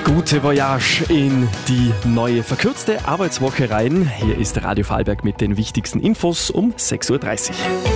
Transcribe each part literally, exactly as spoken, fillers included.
Gute Voyage in die neue verkürzte Arbeitswoche rein. Hier ist Radio Vorarlberg mit den wichtigsten Infos um sechs Uhr dreißig.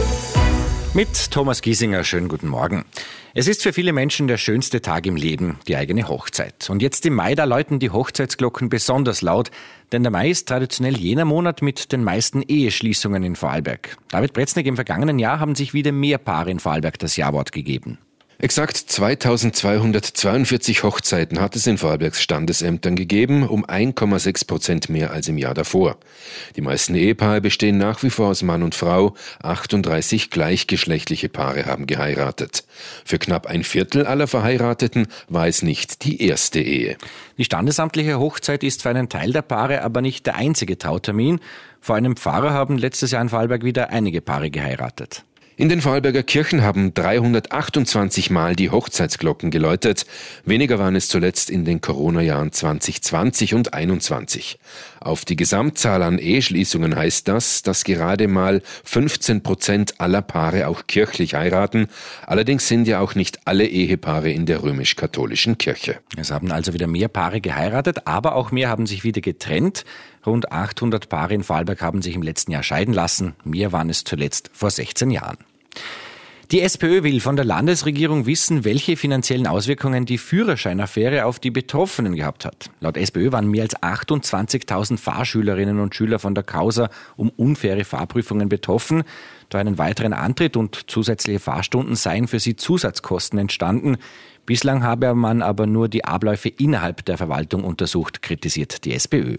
Mit Thomas Giesinger, schönen guten Morgen. Es ist für viele Menschen der schönste Tag im Leben, die eigene Hochzeit. Und jetzt im Mai, da läuten die Hochzeitsglocken besonders laut, denn der Mai ist traditionell jener Monat mit den meisten Eheschließungen in Vorarlberg. David Bretznig, im vergangenen Jahr haben sich wieder mehr Paare in Vorarlberg das Ja-Wort gegeben. Exakt zweitausendzweihundertzweiundvierzig Hochzeiten hat es in Vorarlbergs Standesämtern gegeben, um ein Komma sechs Prozent mehr als im Jahr davor. Die meisten Ehepaare bestehen nach wie vor aus Mann und Frau, achtunddreißig gleichgeschlechtliche Paare haben geheiratet. Für knapp ein Viertel aller Verheirateten war es nicht die erste Ehe. Die standesamtliche Hochzeit ist für einen Teil der Paare aber nicht der einzige Trautermin. Vor einem Pfarrer haben letztes Jahr in Vorarlberg wieder einige Paare geheiratet. In den Vorarlberger Kirchen haben dreihundertachtundzwanzig Mal die Hochzeitsglocken geläutet. Weniger waren es zuletzt in den Corona-Jahren zwanzig zwanzig und einundzwanzig. Auf die Gesamtzahl an Eheschließungen heißt das, dass gerade mal fünfzehn Prozent aller Paare auch kirchlich heiraten. Allerdings sind ja auch nicht alle Ehepaare in der römisch-katholischen Kirche. Es haben also wieder mehr Paare geheiratet, aber auch mehr haben sich wieder getrennt. Rund achthundert Paare in Vorarlberg haben sich im letzten Jahr scheiden lassen. Mehr waren es zuletzt vor sechzehn Jahren. Die SPÖ will von der Landesregierung wissen, welche finanziellen Auswirkungen die Führerscheinaffäre auf die Betroffenen gehabt hat. Laut SPÖ waren mehr als achtundzwanzigtausend Fahrschülerinnen und Schüler von der Causa um unfaire Fahrprüfungen betroffen. Durch einen weiteren Antritt und zusätzliche Fahrstunden seien für sie Zusatzkosten entstanden. Bislang habe man aber nur die Abläufe innerhalb der Verwaltung untersucht, kritisiert die SPÖ.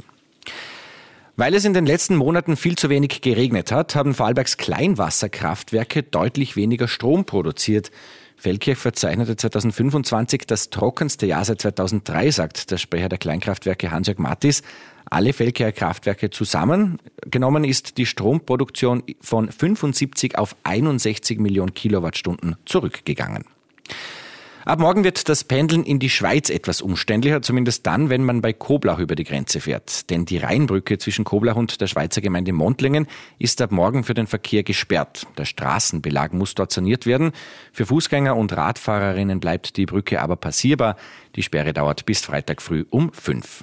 Weil es in den letzten Monaten viel zu wenig geregnet hat, haben Vorarlbergs Kleinwasserkraftwerke deutlich weniger Strom produziert. Feldkirch verzeichnete zweitausendfünfundzwanzig das trockenste Jahr seit zweitausenddrei, sagt der Sprecher der Kleinkraftwerke Hans-Jörg Mattis. Alle Feldkircher Kraftwerke zusammengenommen ist die Stromproduktion von fünfundsiebzig auf einundsechzig Millionen Kilowattstunden zurückgegangen. Ab morgen wird das Pendeln in die Schweiz etwas umständlicher, zumindest dann, wenn man bei Koblach über die Grenze fährt. Denn die Rheinbrücke zwischen Koblach und der Schweizer Gemeinde Montlingen ist ab morgen für den Verkehr gesperrt. Der Straßenbelag muss dort saniert werden. Für Fußgänger und Radfahrerinnen bleibt die Brücke aber passierbar. Die Sperre dauert bis Freitag früh um fünf.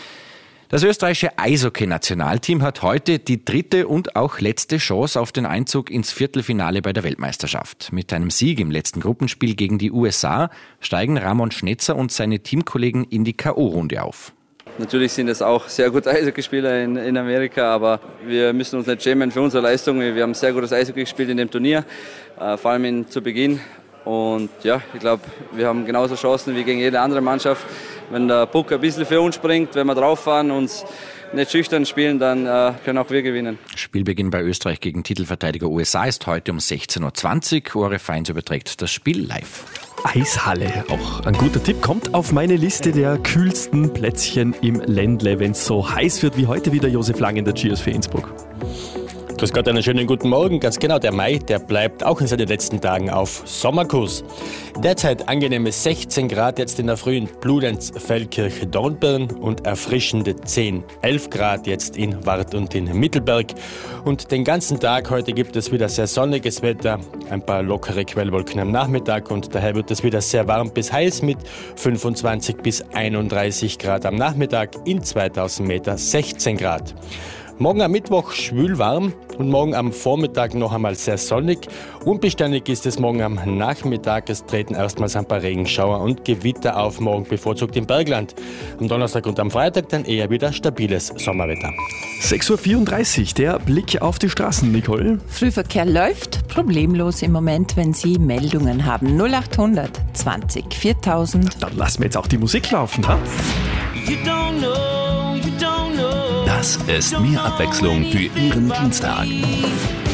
Das österreichische Eishockey-Nationalteam hat heute die dritte und auch letzte Chance auf den Einzug ins Viertelfinale bei der Weltmeisterschaft. Mit einem Sieg im letzten Gruppenspiel gegen die U S A steigen Ramon Schnetzer und seine Teamkollegen in die K O-Runde auf. Natürlich sind es auch sehr gute Eishockeyspieler in, in Amerika, aber wir müssen uns nicht schämen für unsere Leistung. Wir haben sehr gutes Eishockey gespielt in dem Turnier, äh, vor allem in, zu Beginn. Und ja, ich glaube, wir haben genauso Chancen wie gegen jede andere Mannschaft. Wenn der Puck ein bisschen für uns springt, wenn wir drauf fahren und nicht schüchtern spielen, dann äh, können auch wir gewinnen. Spielbeginn bei Österreich gegen Titelverteidiger U S A ist heute um sechzehn Uhr zwanzig. Ore Feins überträgt das Spiel live. Eishalle, auch ein guter Tipp, kommt auf meine Liste der kühlsten Plätzchen im Ländle, wenn es so heiß wird wie heute wieder. Josef Lang in der Cheers für Innsbruck. Grüß Gott, einen schönen guten Morgen. Ganz genau, der Mai, der bleibt auch in seinen letzten Tagen auf Sommerkurs. Derzeit angenehme sechzehn Grad, jetzt in der Früh in Bludenz, Feldkirch, Dornbirn und erfrischende zehn, elf Grad jetzt in Wart und in Mittelberg. Und den ganzen Tag heute gibt es wieder sehr sonniges Wetter, ein paar lockere Quellwolken am Nachmittag und daher wird es wieder sehr warm bis heiß mit fünfundzwanzig bis einunddreißig Grad am Nachmittag, in zweitausend Meter sechzehn Grad. Morgen am Mittwoch schwül warm und morgen am Vormittag noch einmal sehr sonnig. Unbeständig ist es morgen am Nachmittag. Es treten erstmals ein paar Regenschauer und Gewitter auf, morgen bevorzugt im Bergland. Am Donnerstag und am Freitag dann eher wieder stabiles Sommerwetter. sechs Uhr vierunddreißig, der Blick auf die Straßen, Nicole. Frühverkehr läuft problemlos im Moment, wenn Sie Meldungen haben. null achthundert zwanzig viertausend. Dann lassen wir jetzt auch die Musik laufen, ha? You don't know, you don't know. Das ist mehr Abwechslung für Ihren Dienstag.